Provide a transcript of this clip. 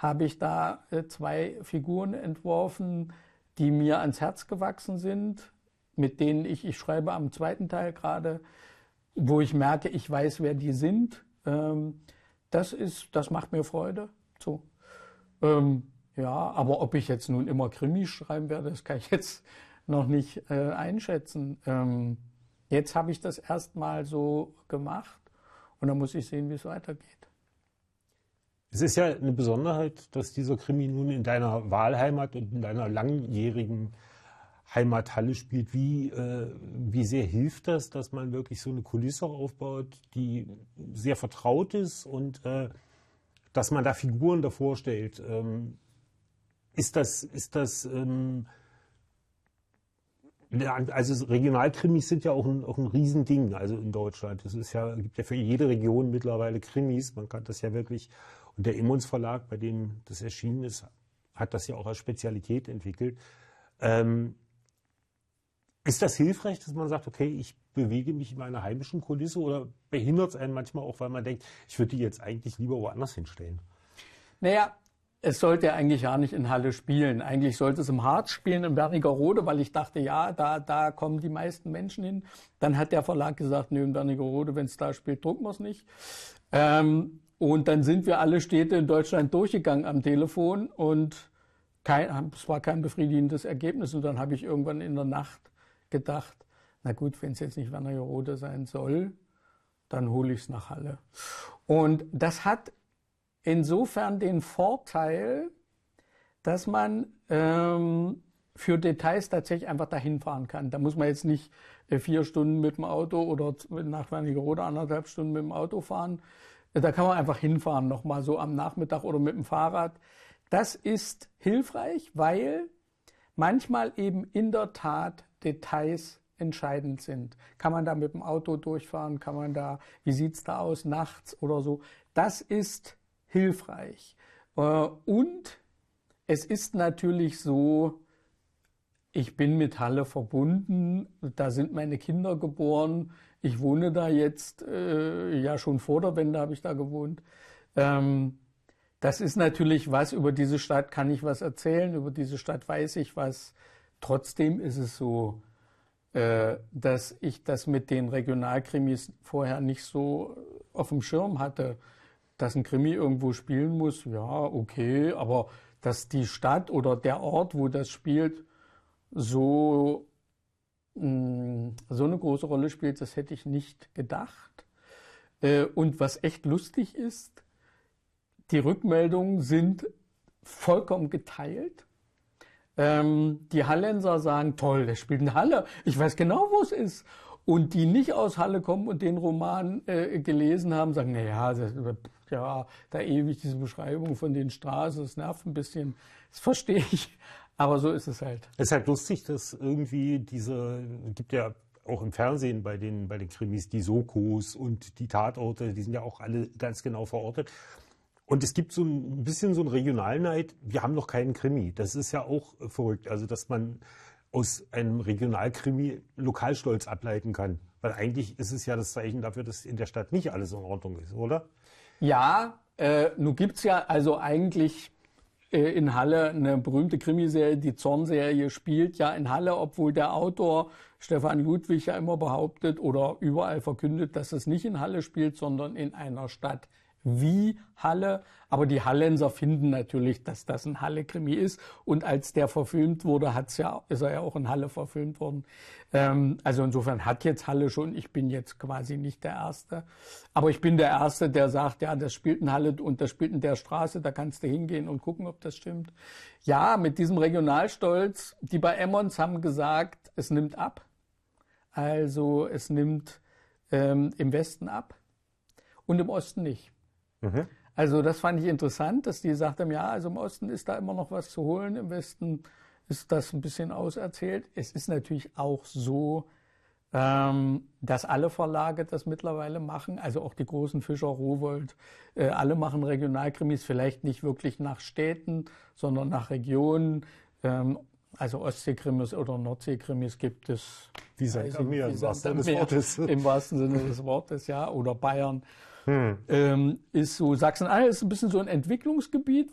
habe ich da 2 Figuren entworfen, die mir ans Herz gewachsen sind, mit denen ich schreibe am 2. Teil gerade, wo ich merke, ich weiß, wer die sind. Das macht mir Freude. So. Ja, aber ob ich jetzt nun immer Krimis schreiben werde, das kann ich jetzt noch nicht einschätzen. Jetzt habe ich das erstmal so gemacht und dann muss ich sehen, wie es weitergeht. Es ist ja eine Besonderheit, dass dieser Krimi nun in deiner Wahlheimat und in deiner langjährigen Heimat Halle spielt. Wie sehr hilft das, dass man wirklich so eine Kulisse aufbaut, die sehr vertraut ist und dass man da Figuren davor stellt? Also Regionalkrimis sind ja auch ein Riesending, also in Deutschland. Es gibt ja für jede Region mittlerweile Krimis. Man kann das ja wirklich, und der Emmons Verlag, bei dem das erschienen ist, hat das ja auch als Spezialität entwickelt. Ist das hilfreich, dass man sagt, okay, ich bewege mich in meiner heimischen Kulisse, oder behindert es einen manchmal auch, weil man denkt, ich würde die jetzt eigentlich lieber woanders hinstellen? Naja, es sollte ja eigentlich ja nicht in Halle spielen. Eigentlich sollte es im Harz spielen, in Wernigerode, weil ich dachte, ja, da kommen die meisten Menschen hin. Dann hat der Verlag gesagt, nö, in Wernigerode, wenn es da spielt, drucken wir es nicht. Und dann sind wir alle Städte in Deutschland durchgegangen am Telefon und es war kein befriedigendes Ergebnis. Und dann habe ich irgendwann in der Nacht gedacht, na gut, wenn es jetzt nicht Wernigerode sein soll, dann hole ich es nach Halle. Und das hat insofern den Vorteil, dass man für Details tatsächlich einfach dahin fahren kann. Da muss man jetzt nicht 4 Stunden mit dem Auto oder nach Wernigerode 1,5 Stunden mit dem Auto fahren. Da kann man einfach hinfahren, nochmal so am Nachmittag oder mit dem Fahrrad. Das ist hilfreich, weil manchmal eben in der Tat Details entscheidend sind. Kann man da mit dem Auto durchfahren? Kann man da, wie sieht's da aus, nachts oder so? Das ist hilfreich. Und es ist natürlich so, ich bin mit Halle verbunden, da sind meine Kinder geboren, ich wohne da jetzt, ja schon vor der Wende habe ich da gewohnt. Das ist natürlich was, über diese Stadt kann ich was erzählen, über diese Stadt weiß ich was. Trotzdem ist es so, dass ich das mit den Regionalkrimis vorher nicht so auf dem Schirm hatte. Dass ein Krimi irgendwo spielen muss, ja, okay, aber dass die Stadt oder der Ort, wo das spielt, so eine große Rolle spielt, das hätte ich nicht gedacht. Und was echt lustig ist, die Rückmeldungen sind vollkommen geteilt. Die Hallenser sagen, toll, der spielt in Halle, ich weiß genau, wo es ist. Und die nicht aus Halle kommen und den Roman gelesen haben, sagen, naja, da ewig diese Beschreibung von den Straßen, das nervt ein bisschen. Das verstehe ich, aber so ist es halt. Es ist halt lustig, dass irgendwie gibt ja auch im Fernsehen bei den Krimis die Sokos und die Tatorte, die sind ja auch alle ganz genau verortet. Und es gibt so ein bisschen so einen Regionalneid, wir haben noch keinen Krimi. Das ist ja auch verrückt, also dass man aus einem Regionalkrimi Lokalstolz ableiten kann. Weil eigentlich ist es ja das Zeichen dafür, dass in der Stadt nicht alles in Ordnung ist, oder? Ja, nun gibt's ja also eigentlich in Halle eine berühmte Krimiserie, die Zorn-Serie spielt ja in Halle, obwohl der Autor Stefan Ludwig ja immer behauptet oder überall verkündet, dass es nicht in Halle spielt, sondern in einer Stadt wie Halle. Aber die Hallenser finden natürlich, dass das ein Halle-Krimi ist. Und als der verfilmt wurde, ist er ja auch in Halle verfilmt worden. Also insofern hat jetzt Halle schon, ich bin jetzt quasi nicht der Erste. Aber ich bin der Erste, der sagt, ja, das spielt in Halle und das spielt in der Straße, da kannst du hingehen und gucken, ob das stimmt. Ja, mit diesem Regionalstolz, die bei Emmons haben gesagt, es nimmt ab. Also es nimmt im Westen ab und im Osten nicht. Mhm. Also das fand ich interessant, dass die gesagt haben, ja, also im Osten ist da immer noch was zu holen, im Westen ist das ein bisschen auserzählt. Es ist natürlich auch so, dass alle Verlage das mittlerweile machen, also auch die großen Fischer, Rowohlt, alle machen Regionalkrimis, vielleicht nicht wirklich nach Städten, sondern nach Regionen. Also Ostseekrimis oder Nordseekrimis gibt es. Wie sagt mir, im wahrsten Sinne des Wortes. Im wahrsten Sinne des Wortes, ja, oder Bayern. Ist so, Sachsen-Anhalt ist ein bisschen so ein Entwicklungsgebiet,